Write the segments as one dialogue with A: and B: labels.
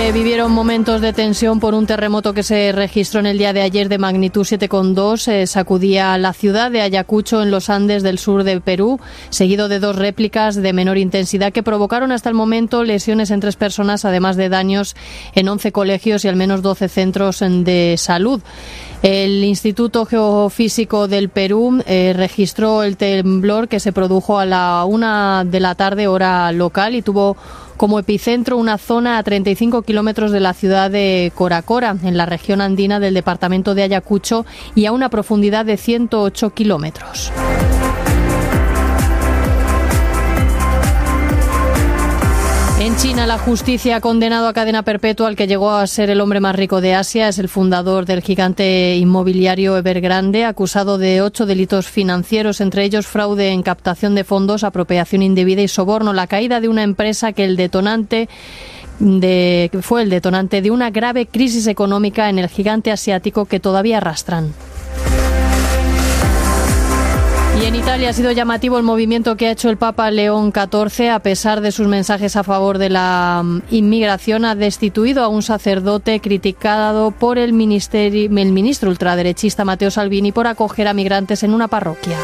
A: Se vivieron momentos de tensión por un terremoto que se registró en el día de ayer de magnitud 7,2. Sacudía la ciudad de Ayacucho en los Andes del sur de Perú, seguido de 2 réplicas de menor intensidad que provocaron hasta el momento lesiones en 3 personas, además de daños en 11 colegios y al menos 12 centros de salud. El Instituto Geofísico del Perú registró el temblor que se produjo a la 1 de la tarde, hora local, y tuvo como epicentro una zona a 35 kilómetros de la ciudad de Coracora, en la región andina del departamento de Ayacucho, y a una profundidad de 108 kilómetros. En China, la justicia ha condenado a cadena perpetua al que llegó a ser el hombre más rico de Asia. Es el fundador del gigante inmobiliario Evergrande, acusado de 8 delitos financieros, entre ellos fraude en captación de fondos, apropiación indebida y soborno. La caída de una empresa que fue el detonante de una grave crisis económica en el gigante asiático que todavía arrastran. Y en Italia ha sido llamativo el movimiento que ha hecho el Papa León XIV. A pesar de sus mensajes a favor de la inmigración, ha destituido a un sacerdote criticado por el ministro ultraderechista Matteo Salvini por acoger a migrantes en una parroquia.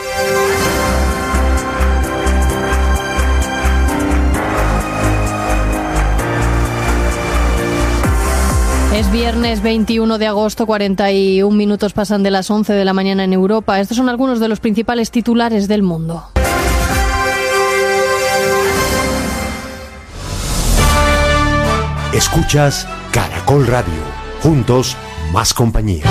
A: Es viernes 21 de agosto, 41 minutos pasan de las 11 de la mañana en Europa. Estos son algunos de los principales titulares del mundo.
B: Escuchas Caracol Radio. Juntos, más compañía.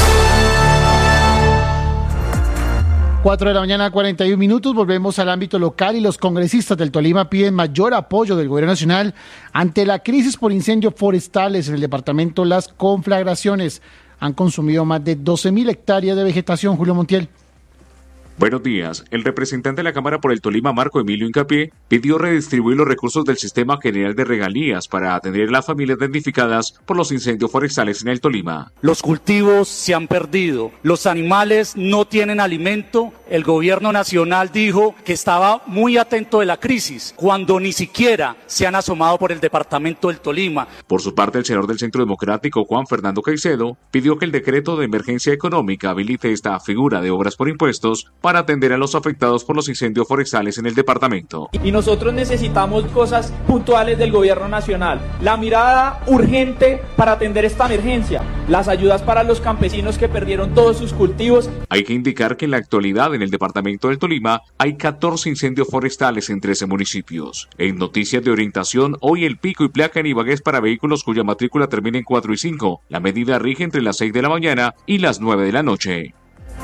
C: 4 de la mañana, 41 minutos. Volvemos al ámbito local y los congresistas del Tolima piden mayor apoyo del gobierno nacional ante la crisis por incendios forestales en el departamento. Las conflagraciones han consumido más de 12.000 hectáreas de vegetación. Julio Montiel.
D: Buenos días. El representante de la Cámara por el Tolima, Marco Emilio Hincapié, pidió redistribuir los recursos del Sistema General de Regalías para atender a las familias damnificadas por los incendios forestales en el Tolima.
E: Los cultivos se han perdido, los animales no tienen alimento. El gobierno nacional dijo que estaba muy atento de la crisis, cuando ni siquiera se han asomado por el departamento del Tolima.
D: Por su parte, el senador del Centro Democrático, Juan Fernando Caicedo, pidió que el decreto de emergencia económica habilite esta figura de obras por impuestos para atender a los afectados por los incendios forestales en el departamento.
F: Y nosotros necesitamos cosas puntuales del gobierno nacional. La mirada urgente para atender esta emergencia. Las ayudas para los campesinos que perdieron todos sus cultivos.
D: Hay que indicar que en la actualidad en el departamento del Tolima hay 14 incendios forestales en 13 municipios. En noticias de orientación, hoy el pico y placa en Ibagué es para vehículos cuya matrícula termina en 4 y 5. La medida rige entre las 6 de la mañana y las 9 de la noche.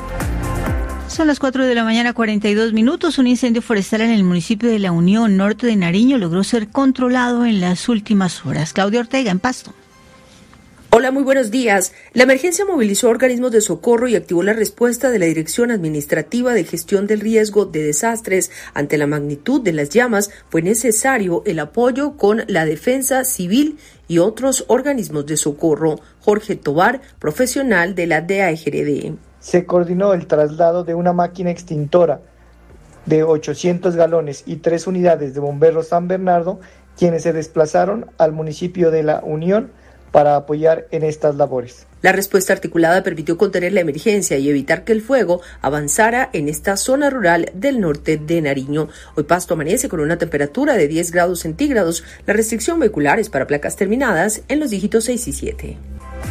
G: Son las 4 de la mañana, 42 minutos. Un incendio forestal en el municipio de La Unión, norte de Nariño, logró ser controlado en las últimas horas. Claudia Ortega, en Pasto.
H: Hola, muy buenos días. La emergencia movilizó organismos de socorro y activó la respuesta de la Dirección Administrativa de Gestión del Riesgo de Desastres. Ante la magnitud de las llamas, fue necesario el apoyo con la Defensa Civil y otros organismos de socorro. Jorge Tobar, profesional de la DAEGRD.
I: Se coordinó el traslado de una máquina extintora de 800 galones y 3 unidades de bomberos San Bernardo, quienes se desplazaron al municipio de La Unión para apoyar en estas labores.
H: La respuesta articulada permitió contener la emergencia y evitar que el fuego avanzara en esta zona rural del norte de Nariño. Hoy Pasto amanece con una temperatura de 10 grados centígrados. La restricción vehicular es para placas terminadas en los dígitos 6 y 7.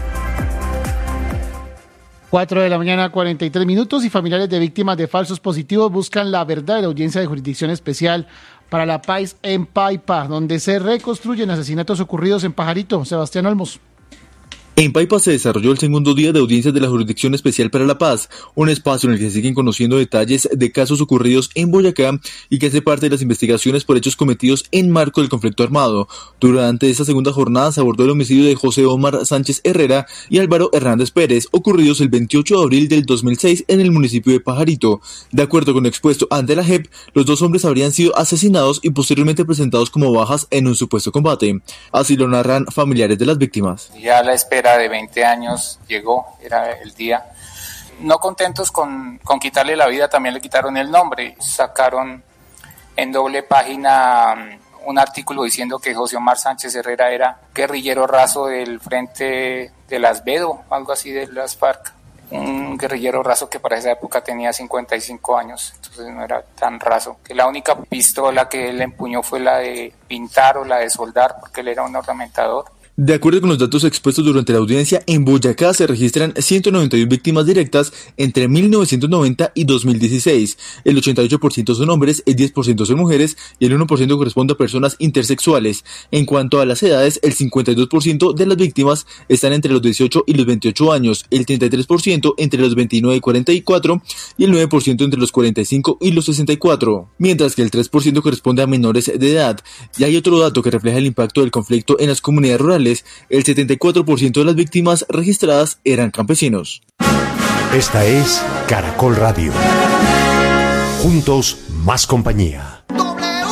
C: 4 de la mañana, 43 minutos, y familiares de víctimas de falsos positivos buscan la verdad de la Audiencia de Jurisdicción Especial para la Paz en Paipa, donde se reconstruyen asesinatos ocurridos en Pajarito. Sebastián Olmos.
J: En Paipa se desarrolló el segundo día de audiencias de la Jurisdicción Especial para la Paz, un espacio en el que se siguen conociendo detalles de casos ocurridos en Boyacá y que hace parte de las investigaciones por hechos cometidos en marco del conflicto armado. Durante esta segunda jornada se abordó el homicidio de José Omar Sánchez Herrera y Álvaro Hernández Pérez, ocurridos el 28 de abril del 2006 en el municipio de Pajarito. De acuerdo con lo expuesto ante la JEP, los dos hombres habrían sido asesinados y posteriormente presentados como bajas en un supuesto combate. Así lo narran familiares de las víctimas.
K: Ya la espera de 20 años llegó, era el día. No contentos con quitarle la vida, también le quitaron el nombre. Sacaron en doble página un artículo diciendo que José Omar Sánchez Herrera era guerrillero raso del Frente de las Vedo, algo así de las FARC. Un guerrillero raso que para esa época tenía 55 años, entonces no era tan raso. Que la única pistola que él empuñó fue la de pintar o la de soldar, porque él era un ornamentador.
J: De acuerdo con los datos expuestos durante la audiencia, en Boyacá se registran 191 víctimas directas entre 1990 y 2016. El 88% son hombres, el 10% son mujeres y el 1% corresponde a personas intersexuales. En cuanto a las edades, el 52% de las víctimas están entre los 18 y los 28 años, el 33% entre los 29 y 44 y el 9% entre los 45 y los 64, mientras que el 3% corresponde a menores de edad. Y hay otro dato que refleja el impacto del conflicto en las comunidades rurales. El 74% de las víctimas registradas eran campesinos.
B: Esta es Caracol Radio. Juntos, más compañía.